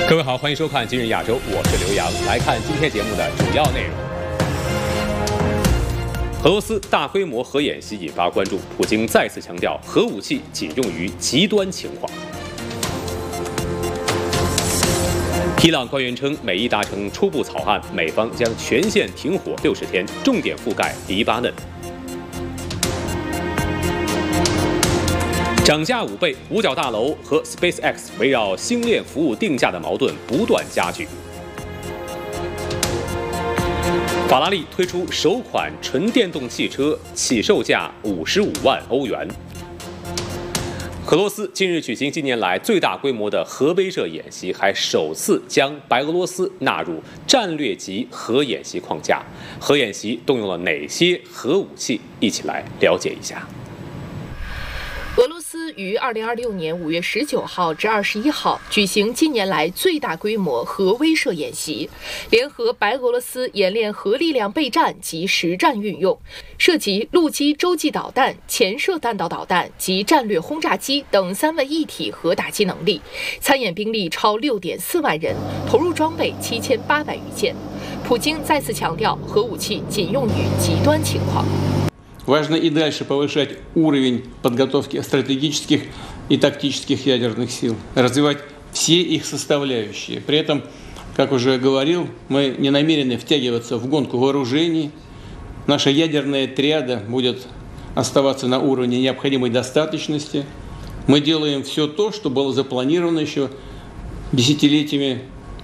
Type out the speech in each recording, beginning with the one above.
各位好，欢迎收看《今日亚洲》，我是刘洋。来看今天节目的主要内容。俄罗斯大规模核演习引发关注，普京再次强调核武器仅用于极端情况。伊朗官员称，美伊达成初步草案，美方将全线停火60天，重点覆盖黎巴嫩。涨价5倍，五角大楼和 SpaceX 围绕星链服务定价的矛盾不断加剧。法拉利推出首款纯电动汽车，起售价55万欧元。俄罗斯近日举行近年来最大规模的核威慑演习，还首次将白俄罗斯纳入战略级核演习框架。核演习动用了哪些核武器？一起来了解一下。 俄罗斯于2026年5月19号至21号举行近年来最大规模核威慑演习，联合白俄罗斯演练核力量备战及实战运用，涉及陆基洲际导弹、潜射弹道导弹及战略轰炸机等三位一体核打击能力。参演兵力超6.4万人，投入装备7800余件。普京再次强调，核武器仅用于极端情况。 Важно и дальше повышать уровень подготовки стратегических и тактических ядерных сил, развивать все их составляющие. При этом, как уже говорил, мы не намерены втягиваться в гонку вооружений. Наша ядерная триада будет оставаться на уровне необходимой достаточности. Мы делаем все то, что было запланировано еще десятилетиями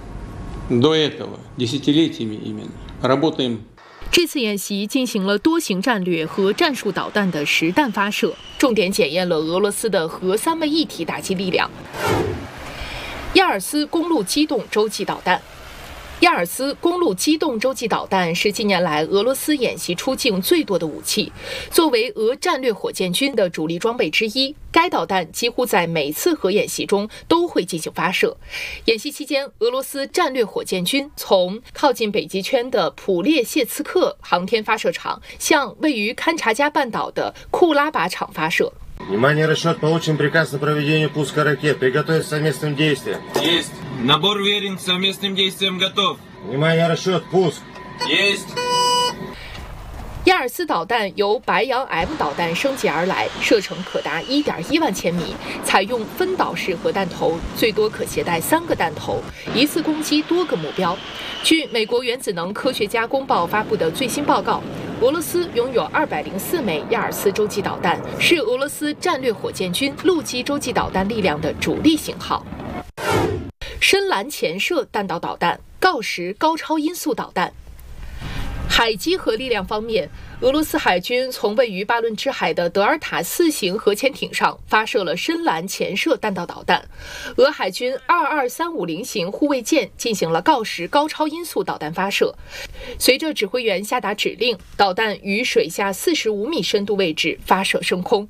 до этого, десятилетиями именно. Работаем. 这次演习进行了多型战略和战术导弹的实弹发射，重点检验了俄罗斯的核三位一体打击力量。亚尔斯公路机动洲际导弹。亚尔斯公路机动洲际导弹是近年来俄罗斯演习出境最多的武器，作为俄战略火箭军的主力装备之一，该导弹几乎在每次核演习中都会进行发射。演习期间，俄罗斯战略火箭军从靠近北极圈的普列谢茨克航天发射场向位于勘察加半岛的库拉巴场发射。 Внимание, расчет, получен приказ на проведение пуска ракет. Приготовиться к совместным действиям. Есть. Набор уверен, к совместным действиям готов. Внимание, расчет, пуск. Есть. 亚尔斯导弹由白杨 M 导弹升级而来，射程可达1.1万千米，采用分导式核弹头，最多可携带3个弹头，一次攻击多个目标。据美国原子能科学家公报发布的最新报告，俄罗斯拥有204枚亚尔斯洲际导弹，是俄罗斯战略火箭军陆基洲际导弹力量的主力型号。深蓝潜射弹道导弹、锆石高超音速导弹。海基核力量方面，俄罗斯海军从位于巴伦支海的德尔塔4型核潜艇上发射了深蓝潜射弹道导弹。俄海军22350型护卫舰进行了锆石高超音速导弹发射。随着指挥员下达指令，导弹于水下45米深度位置发射升空。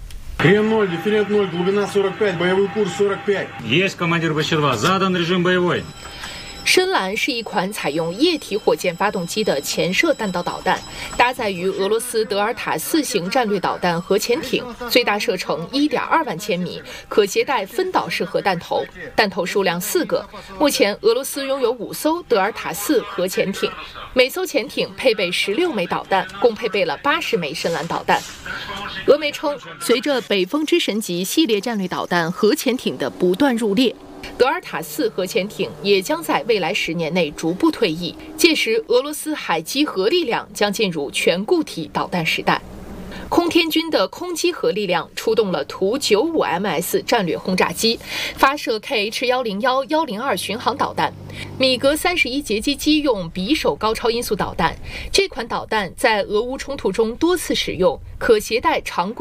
Крен 0, дифферент 0, глубина 45, боевой курс 45. Есть, командир Б-2, задан режим боевой. 深蓝是一款采用液体火箭发动机的潜射弹道导弹，搭载于俄罗斯德尔塔4型战略导弹核潜艇，最大射程1.2万千米，可携带分导式核弹头，弹头数量4个。目前，俄罗斯拥有5艘德尔塔4核潜艇，每艘潜艇配备16枚导弹，共配备了80枚深蓝导弹。俄媒称，随着北风之神级系列战略导弹核潜艇的不断入列，德尔塔4核潜艇也将在未来10年内逐步退役，届时俄罗斯海基核力量将进入全固体导弹时代。空天军的空基核力量出动了图 95MS 战略轰炸机，发射 KH-101、102巡航导弹，米格31截击机用匕首高超音速导弹。这款导弹在俄乌冲突中多次使用，可携带长